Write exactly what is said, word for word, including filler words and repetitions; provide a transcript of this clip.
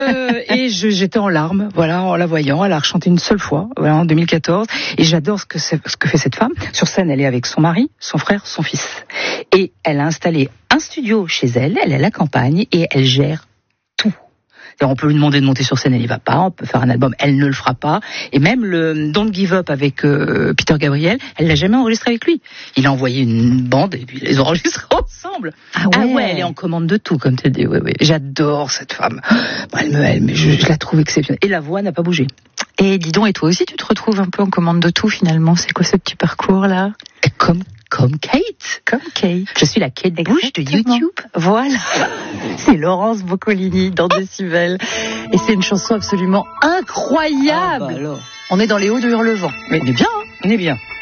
euh, et je, j'étais en larmes, voilà, en la voyant. Elle a rechanté une seule fois, voilà, en deux mille quatorze. Et j'adore ce que, c'est, ce que fait cette femme. Sur scène, elle est avec son mari, son frère, son fils. Et elle a installé un studio chez elle. Elle est à la campagne et elle gère tout. On peut lui demander de monter sur scène, elle n'y va pas. On peut faire un album, elle ne le fera pas. Et même le Don't Give Up avec euh, Peter Gabriel, elle l'a jamais enregistré avec lui. Il a envoyé une bande et puis ils les ont enregistrés ensemble. Ah ouais, ah ouais elle est en commande de tout, comme tu dis. Ouais, ouais. J'adore cette femme. Bon, elle me, elle, mais je, je la trouve exceptionnelle. Et la voix n'a pas bougé. Et dis donc, et toi aussi, tu te retrouves un peu en commande de tout finalement. C'est quoi ce petit parcours là? Et comme Comme Kate. Comme Kate. Je suis la Kate Bush de YouTube. Voilà. C'est Laurence Boccolini dans Décibel. Et c'est une chanson absolument incroyable. Ah bah alors. On est dans les hauts de Hurlevent. Mais on est bien, hein. On est bien.